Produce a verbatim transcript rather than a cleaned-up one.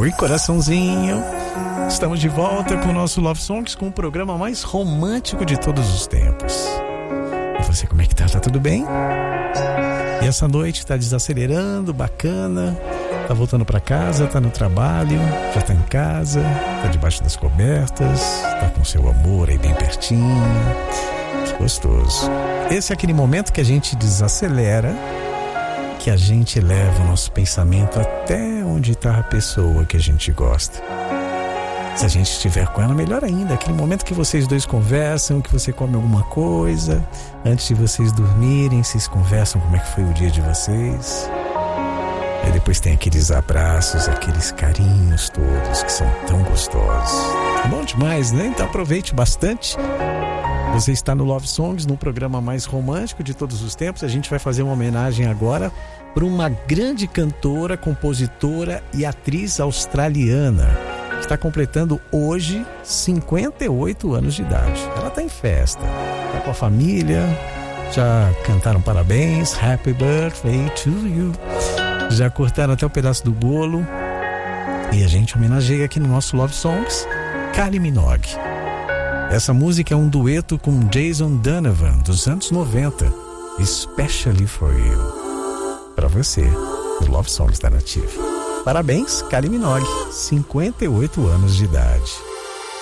Oi, coraçãozinho. Estamos de volta com o nosso Love Songs, com o programa mais romântico de todos os tempos. E você, como é que tá? Tá tudo bem? E essa noite tá desacelerando, bacana. Tá voltando pra casa, tá no trabalho, já tá em casa, tá debaixo das cobertas, tá com seu amor aí bem pertinho. Que gostoso. Esse é aquele momento que a gente desacelera, que a gente leva o nosso pensamento até onde está a pessoa que a gente gosta. Se a gente estiver com ela, melhor ainda. Aquele momento que vocês dois conversam, que você come alguma coisa, antes de vocês dormirem, vocês conversam como é que foi o dia de vocês. Aí depois tem aqueles abraços, aqueles carinhos todos que são tão gostosos. É bom demais, né? Então aproveite bastante. Você está no Love Songs, no programa mais romântico de todos os tempos. A gente vai fazer uma homenagem agora para uma grande cantora, compositora e atriz australiana, que está completando hoje cinquenta e oito anos de idade. Ela está em festa, está com a família, já cantaram parabéns, Happy Birthday to you, já cortaram até o pedaço do bolo. E a gente homenageia aqui no nosso Love Songs Kylie Minogue. Essa música é um dueto com Jason Donovan, dos anos noventa. Especially for you. Pra você, no Love Songs da Nativa. Parabéns, Kylie Minogue, cinquenta e oito anos de idade.